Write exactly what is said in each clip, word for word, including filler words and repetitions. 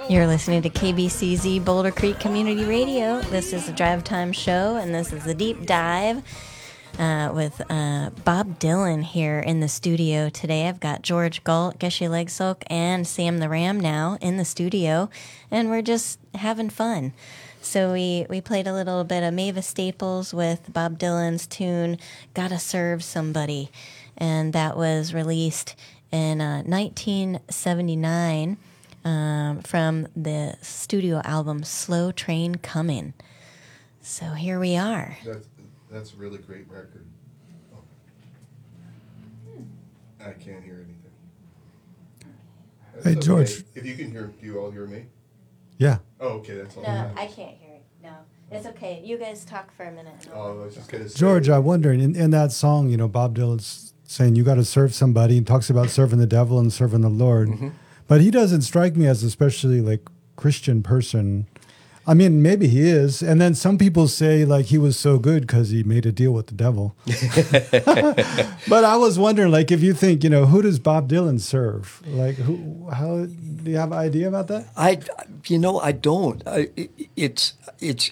You're listening to K B C Z Boulder Creek Community Radio. This is the Drive Time Show, and this is the Deep Dive uh, with uh, Bob Dylan here in the studio today. I've got George Galt, Geshe Legsoak, and Sam the Ram now in the studio, and we're just having fun. So we, we played a little bit of Mavis Staples with Bob Dylan's tune, Gotta Serve Somebody, and that was released in uh, nineteen seventy-nine. Um, from the studio album Slow Train Comin'. So here we are. That's, that's a really great record. Oh. I can't hear anything. That's Hey, okay. George. If you can hear, do you all hear me? Yeah. Oh, okay, that's all. No, I can't hear it. No, it's okay. You guys talk for a minute. Oh, I was just gonna say. George, I'm wondering, in, in that song, you know, Bob Dylan's saying you got to serve somebody. He talks about serving the devil and serving the Lord. Mm-hmm. But he doesn't strike me as especially like Christian person. I mean, maybe he is. And then some people say like he was so good because he made a deal with the devil. But I was wondering, like, if you think, you know, who does Bob Dylan serve? Like, who? How do you have an idea about that? I, you know, I don't. I, it, it's it's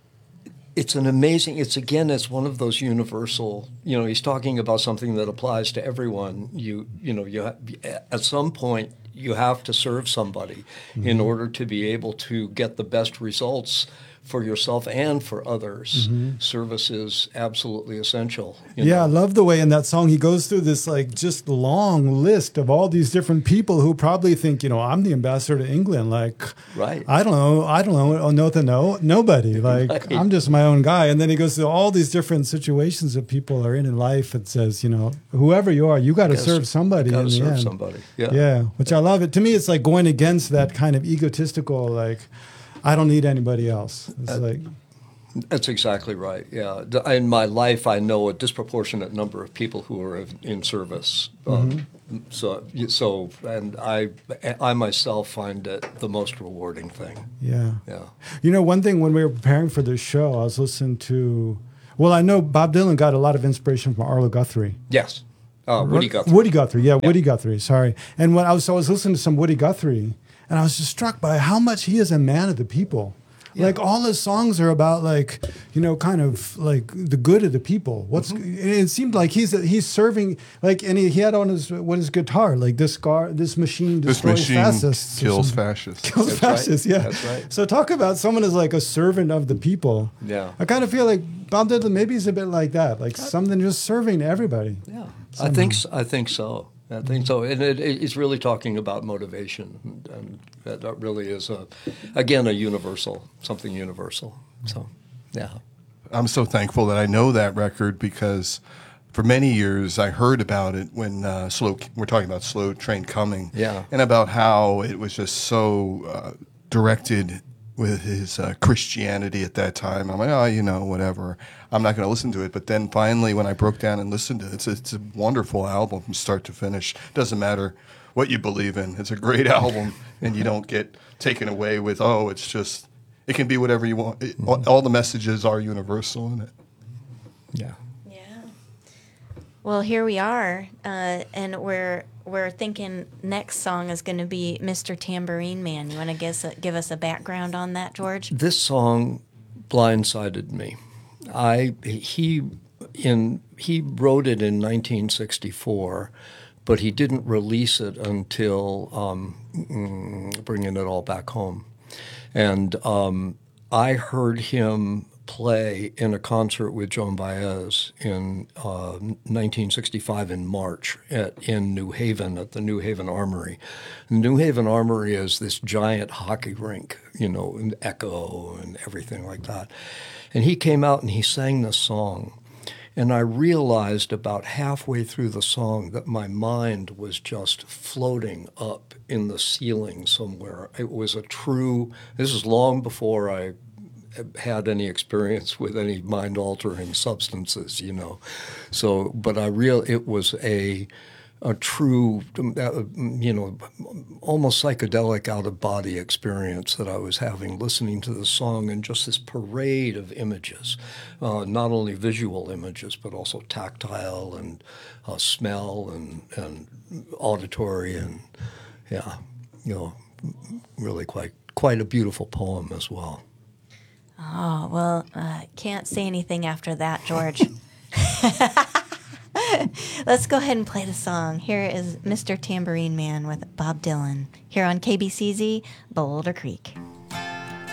it's an amazing. It's again, it's one of those universal. You know, he's talking about something that applies to everyone. You you know, you have, at some point. You have to serve somebody mm-hmm. in order to be able to get the best results for yourself and for others. Mm-hmm. Service is absolutely essential. You yeah, know? I love the way in that song he goes through this like just long list of all these different people who probably think, you know, I'm the ambassador to England. Like, right. I don't know. I don't know. Oh, no, no, nobody. Like, right. I'm just my own guy. And then he goes through all these different situations that people are in in life. It says, you know, whoever you are, you got to serve somebody gotta in the serve end. somebody. Yeah. Yeah, which I love it. To me, it's like going against that kind of egotistical, like, I don't need anybody else. It's uh, like that's exactly right. Yeah, in my life, I know a disproportionate number of people who are in service. Mm-hmm. Um, so, so, and I, I myself find it the most rewarding thing. Yeah, yeah. You know, one thing when we were preparing for this show, I was listening to. Well, I know Bob Dylan got a lot of inspiration from Arlo Guthrie. Yes, uh, Woody Guthrie. Woody Guthrie, yeah, yeah, Woody Guthrie. Sorry, and when I was, so I was listening to some Woody Guthrie. And I was just struck by how much he is a man of the people. Yeah. Like all his songs are about like, you know, kind of like the good of the people. What's mm-hmm. It seemed like he's he's serving like, and he, he had on his what his guitar like this car this machine destroys this machine fascists kills fascists kills That's fascists right. yeah. That's right. So talk about someone as like a servant of the people. Yeah. I kind of feel like Bob Dylan maybe he's a bit like that, like something just serving everybody. Yeah, somehow. I think so, I think so. I think so, and it, it's really talking about motivation, and that really is a, again, a universal, something universal. So, yeah. I'm so thankful that I know that record because for many years I heard about it when uh, slow. We're talking about Slow Train Coming, yeah, and about how it was just so uh, directed with his uh, Christianity at that time. I'm like, oh, you know, whatever. I'm not going to listen to it. But then finally, when I broke down and listened to it, it's a, it's a wonderful album from start to finish. Doesn't matter what you believe in. It's a great album, and you don't get taken away with, oh, it's just, it can be whatever you want. It, all, all the messages are universal in it. Yeah. Yeah. Well, here we are, uh, and we're we're thinking next song is going to be Mister Tambourine Man. You want to give, give us a background on that, George? This song blindsided me. I he in he wrote it in nineteen sixty-four, but he didn't release it until um, bringing it all back home. And um, I heard him play in a concert with Joan Baez in uh, nineteen sixty-five in March at, in New Haven at the New Haven Armory. The New Haven Armory is this giant hockey rink, you know, and echo and everything like that. And he came out and he sang this song. And I realized about halfway through the song that my mind was just floating up in the ceiling somewhere. It was a true, this is long before I had any experience with any mind-altering substances, you know. So, but I real it was a a true, you know, almost psychedelic out-of-body experience that I was having listening to the song, and just this parade of images, uh, not only visual images but also tactile and uh, smell and and auditory and yeah, you know, really quite quite a beautiful poem as well. Oh, well, uh, can't say anything after that, George. Let's go ahead and play the song. Here is Mister Tambourine Man with Bob Dylan here on K B C Z, Boulder Creek.